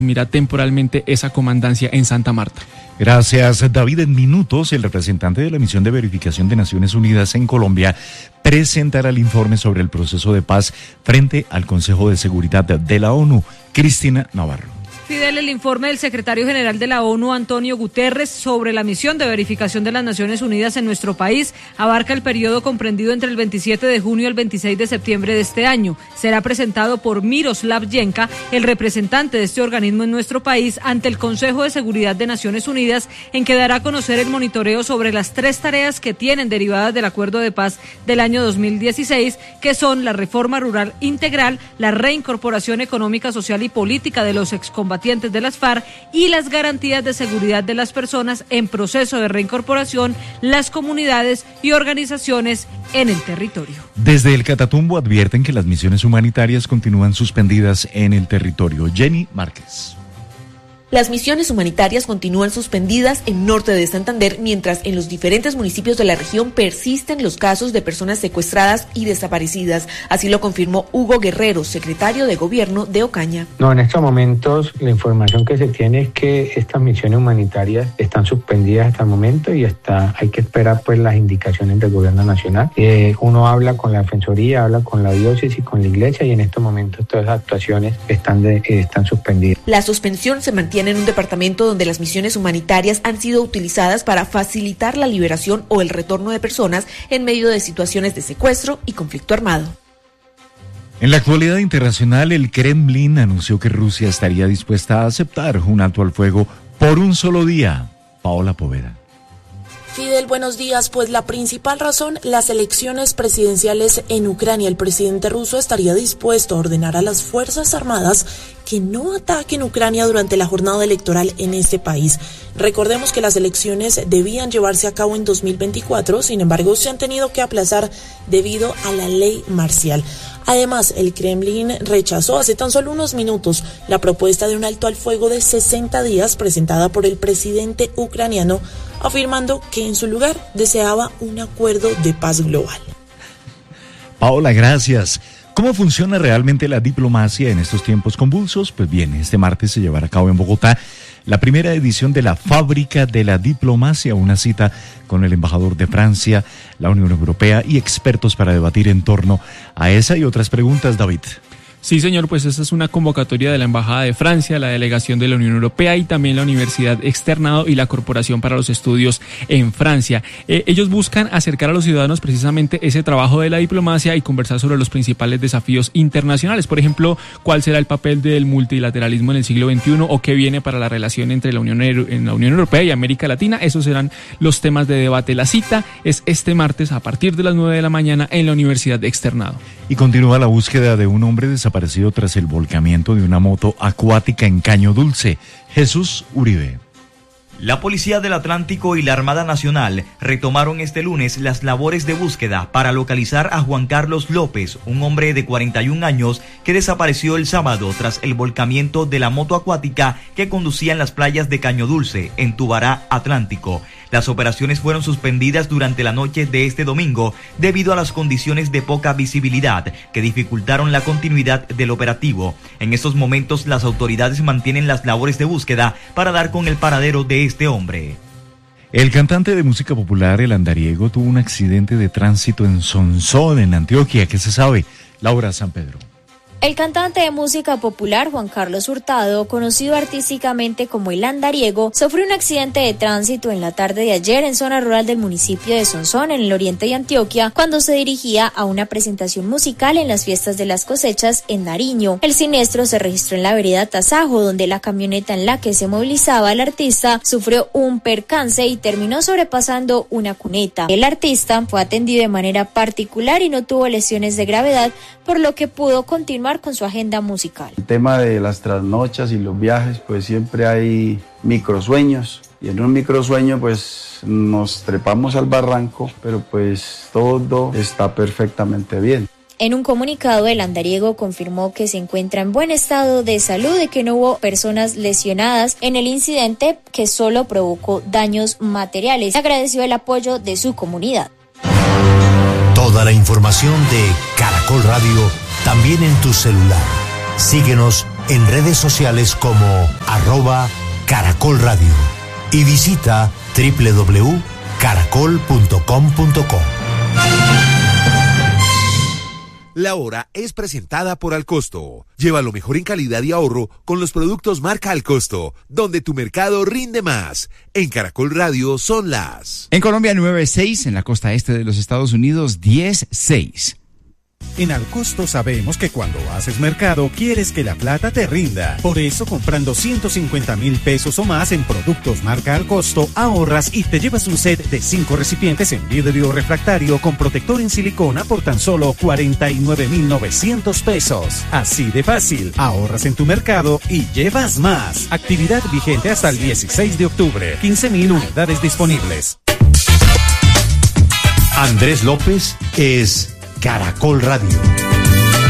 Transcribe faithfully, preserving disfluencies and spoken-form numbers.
mira temporalmente esa comandancia en Santa Marta. Gracias, David. En minutos, el representante de la Misión de Verificación de Naciones Unidas en Colombia presentará el informe sobre el proceso de paz frente al Consejo de Seguridad de la ONU. Cristina Navarro. Fidel, el informe del secretario general de la ONU, Antonio Guterres, sobre la misión de verificación de las Naciones Unidas en nuestro país abarca el periodo comprendido entre el veintisiete de junio y el veintiséis de septiembre de este año. Será presentado por Miroslav Yenka, el representante de este organismo en nuestro país, ante el Consejo de Seguridad de Naciones Unidas, en que dará a conocer el monitoreo sobre las tres tareas que tienen derivadas del Acuerdo de Paz del año dos mil dieciséis, que son la reforma rural integral, la reincorporación económica, social y política de los excombatientes de las FARC y las garantías de seguridad de las personas en proceso de reincorporación, las comunidades y organizaciones en el territorio. Desde el Catatumbo advierten que las misiones humanitarias continúan suspendidas en el territorio. Jenny Márquez. Las misiones humanitarias continúan suspendidas en norte de Santander, mientras en los diferentes municipios de la región persisten los casos de personas secuestradas y desaparecidas. Así lo confirmó Hugo Guerrero, secretario de Gobierno de Ocaña. No, en estos momentos la información que se tiene es que estas misiones humanitarias están suspendidas hasta el momento y hasta hay que esperar pues las indicaciones del Gobierno Nacional. Eh, uno habla con la Defensoría, habla con la diócesis, con la iglesia, y en estos momentos todas las actuaciones están, de, eh, están suspendidas. La suspensión se mantiene en un departamento donde las misiones humanitarias han sido utilizadas para facilitar la liberación o el retorno de personas en medio de situaciones de secuestro y conflicto armado. En la actualidad internacional, el Kremlin anunció que Rusia estaría dispuesta a aceptar un alto al fuego por un solo día. Paola Poveda. Fidel, buenos días. Pues la principal razón, las elecciones presidenciales en Ucrania. El presidente ruso estaría dispuesto a ordenar a las Fuerzas Armadas que no ataquen Ucrania durante la jornada electoral en este país. Recordemos que las elecciones debían llevarse a cabo en dos mil veinticuatro, sin embargo se han tenido que aplazar debido a la ley marcial. Además, el Kremlin rechazó hace tan solo unos minutos la propuesta de un alto al fuego de sesenta días presentada por el presidente ucraniano, afirmando que en su lugar deseaba un acuerdo de paz global. Paola, gracias. ¿Cómo funciona realmente la diplomacia en estos tiempos convulsos? Pues bien, este martes se llevará a cabo en Bogotá la primera edición de la Fábrica de la Diplomacia, una cita con el embajador de Francia, la Unión Europea y expertos para debatir en torno a esa y otras preguntas, David. Sí, señor, pues esta es una convocatoria de la Embajada de Francia, la Delegación de la Unión Europea y también la Universidad Externado y la Corporación para los Estudios en Francia. Eh, ellos buscan acercar a los ciudadanos precisamente ese trabajo de la diplomacia y conversar sobre los principales desafíos internacionales. Por ejemplo, cuál será el papel del multilateralismo en el siglo veintiuno o qué viene para la relación entre la Unión, en la Unión Europea y América Latina. Esos serán los temas de debate. La cita es este martes a partir de las nueve de la mañana en la Universidad Externado. Y continúa la búsqueda de un hombre desaparecido tras el volcamiento de una moto acuática en Caño Dulce. Jesús Uribe. La Policía del Atlántico y la Armada Nacional retomaron este lunes las labores de búsqueda para localizar a Juan Carlos López, un hombre de cuarenta y un años que desapareció el sábado tras el volcamiento de la moto acuática que conducía en las playas de Caño Dulce, en Tubará, Atlántico. Las operaciones fueron suspendidas durante la noche de este domingo debido a las condiciones de poca visibilidad que dificultaron la continuidad del operativo. En estos momentos las autoridades mantienen las labores de búsqueda para dar con el paradero de este hombre. El cantante de música popular, El Andariego, tuvo un accidente de tránsito en Sonsón, en Antioquia. ¿Qué se sabe? Laura San Pedro. El cantante de música popular Juan Carlos Hurtado, conocido artísticamente como El Andariego, sufrió un accidente de tránsito en la tarde de ayer en zona rural del municipio de Sonsón, en el oriente de Antioquia, cuando se dirigía a una presentación musical en las fiestas de las cosechas en Nariño. El siniestro se registró en la vereda Tasajo, donde la camioneta en la que se movilizaba el artista sufrió un percance y terminó sobrepasando una cuneta. El artista fue atendido de manera particular y no tuvo lesiones de gravedad, por lo que pudo continuar con su agenda musical. El tema de las trasnochas y los viajes, pues siempre hay microsueños, y en un microsueño pues nos trepamos al barranco, pero pues todo está perfectamente bien. En un comunicado, El Andariego confirmó que se encuentra en buen estado de salud y que no hubo personas lesionadas en el incidente, que solo provocó daños materiales. Agradeció el apoyo de su comunidad. Toda la información de Caracol Radio también en tu celular. Síguenos en redes sociales como arroba Caracol Radio y visita doble u doble u doble u punto caracol punto com punto co. La hora es presentada por Alcosto. Lleva lo mejor en calidad y ahorro con los productos marca Alcosto, donde tu mercado rinde más. En Caracol Radio son las... En Colombia nueve seis, en la costa este de los Estados Unidos diez seis. En Alcosto sabemos que cuando haces mercado quieres que la plata te rinda. Por eso, comprando ciento cincuenta mil pesos o más en productos marca Alcosto, ahorras y te llevas un set de cinco recipientes en vidrio refractario con protector en silicona por tan solo cuarenta y nueve mil novecientos pesos. Así de fácil, ahorras en tu mercado y llevas más. Actividad vigente hasta el dieciséis de octubre. quince mil unidades disponibles. Andrés López es Caracol Radio.